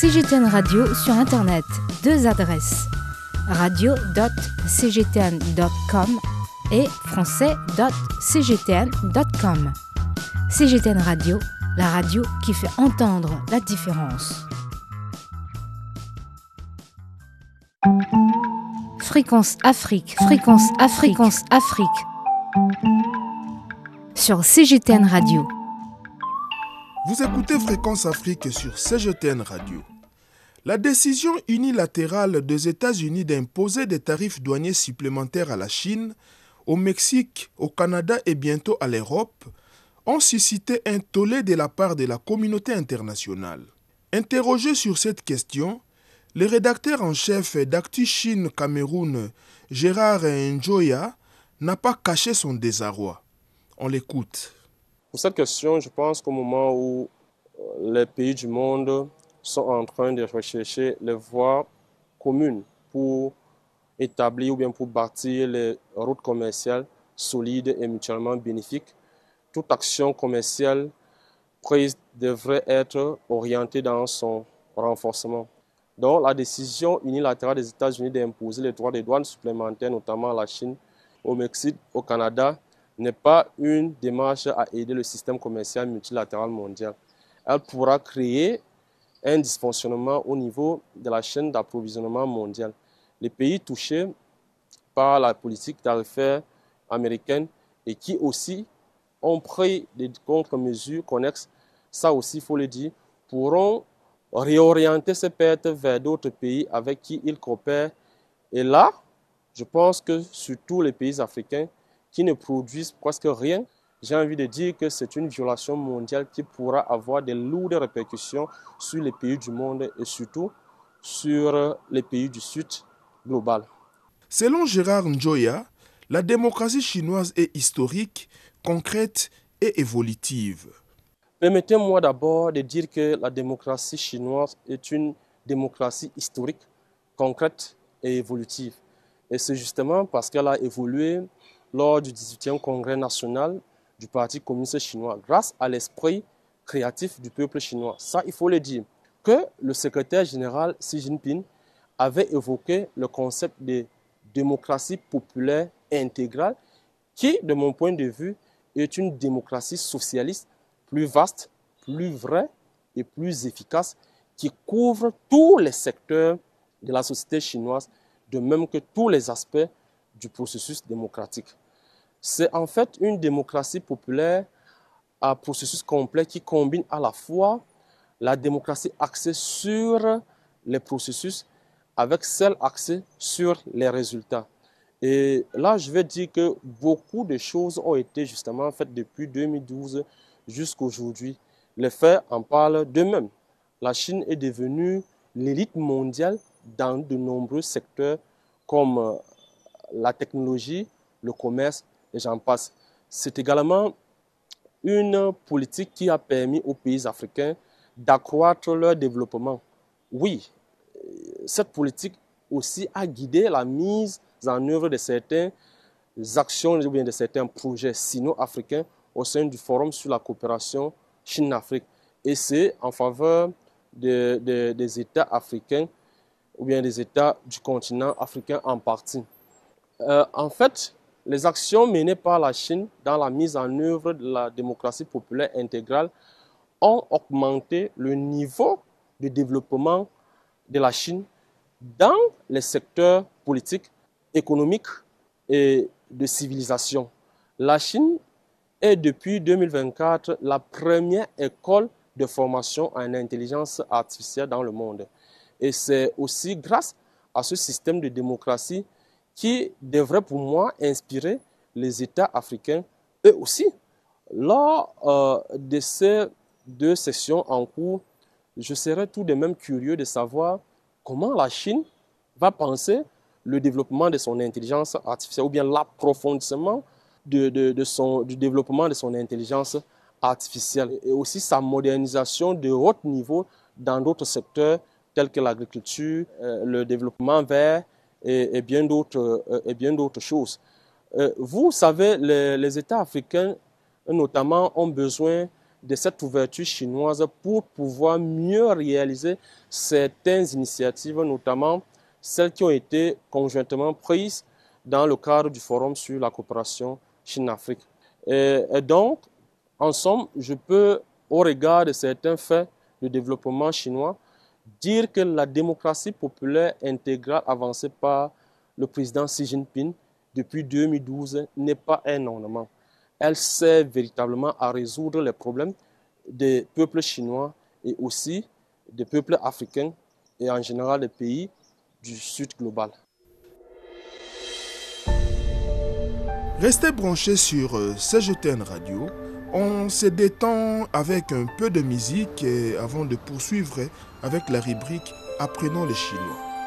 CGTN Radio sur Internet, 2 adresses, radio.cgtn.com et français.cgtn.com. CGTN Radio, la radio qui fait entendre la différence. Fréquence Afrique, fréquence Afrique, fréquence Afrique. Sur CGTN Radio. Vous écoutez Fréquence Afrique sur CGTN Radio. La décision unilatérale des États-Unis d'imposer des tarifs douaniers supplémentaires à la Chine, au Mexique, au Canada et bientôt à l'Europe ont suscité un tollé de la part de la communauté internationale. Interrogé sur cette question, le rédacteur en chef d'Actu Chine Cameroun, Gérard Njoya, n'a pas caché son désarroi. On l'écoute. Pour cette question, je pense qu'au moment où les pays du monde sont en train de rechercher les voies communes pour établir ou bien pour bâtir les routes commerciales solides et mutuellement bénéfiques, toute action commerciale prise devrait être orientée dans son renforcement. Donc la décision unilatérale des États-Unis d'imposer les droits de douane supplémentaires, notamment à la Chine, au Mexique, au Canada, n'est pas une démarche à aider le système commercial multilatéral mondial. Elle pourra créer un dysfonctionnement au niveau de la chaîne d'approvisionnement mondiale. Les pays touchés par la politique tarifaire américaine et qui aussi ont pris des contre-mesures connexes, ça aussi il faut le dire, pourront réorienter ces pertes vers d'autres pays avec qui ils coopèrent. Et là, je pense que surtout les pays africains qui ne produisent presque rien, j'ai envie de dire que c'est une violation mondiale qui pourra avoir de lourdes répercussions sur les pays du monde et surtout sur les pays du Sud global. Selon Gérard Njoya, la démocratie chinoise est historique, concrète et évolutive. Permettez-moi d'abord de dire que la démocratie chinoise est une démocratie historique, concrète et évolutive. Et c'est justement parce qu'elle a évolué lors du 18e congrès national du Parti communiste chinois, grâce à l'esprit créatif du peuple chinois. Ça, il faut le dire, que le secrétaire général Xi Jinping avait évoqué le concept de démocratie populaire intégrale, qui, de mon point de vue, est une démocratie socialiste plus vaste, plus vraie et plus efficace, qui couvre tous les secteurs de la société chinoise, de même que tous les aspects du processus démocratique. C'est en fait une démocratie populaire à processus complet qui combine à la fois la démocratie axée sur les processus avec celle axée sur les résultats. Et là, je vais dire que beaucoup de choses ont été justement faites depuis 2012 jusqu'à aujourd'hui. Les faits en parlent d'eux-mêmes. La Chine est devenue l'élite mondiale dans de nombreux secteurs comme la technologie, le commerce, et j'en passe. C'est également une politique qui a permis aux pays africains d'accroître leur développement. Oui, cette politique aussi a guidé la mise en œuvre de certaines actions ou bien de certains projets sino-africains au sein du Forum sur la coopération Chine-Afrique. Et c'est en faveur des États africains ou bien des États du continent africain en partie. En fait, les actions menées par la Chine dans la mise en œuvre de la démocratie populaire intégrale ont augmenté le niveau de développement de la Chine dans les secteurs politiques, économiques et de civilisation. La Chine est depuis 2024 la première école de formation en intelligence artificielle dans le monde. Et c'est aussi grâce à ce système de démocratie qui devrait pour moi inspirer les États africains eux aussi. Lors de ces 2 sessions en cours, je serais tout de même curieux de savoir comment la Chine va penser le développement de son intelligence artificielle ou bien l'approfondissement du développement de son intelligence artificielle et aussi sa modernisation de haut niveau dans d'autres secteurs tels que l'agriculture, le développement vert et bien d'autres choses. Vous savez, les États africains notamment ont besoin de cette ouverture chinoise pour pouvoir mieux réaliser certaines initiatives, notamment celles qui ont été conjointement prises dans le cadre du Forum sur la coopération Chine-Afrique. Et donc, en somme, je peux, au regard de certains faits de développement chinois, dire que la démocratie populaire intégrale avancée par le président Xi Jinping depuis 2012 n'est pas un ornement. Elle sert véritablement à résoudre les problèmes des peuples chinois et aussi des peuples africains et en général des pays du Sud global. Restez branchés sur CGTN Radio. On se détend avec un peu de musique et avant de poursuivre avec la rubrique Apprenons le chinois.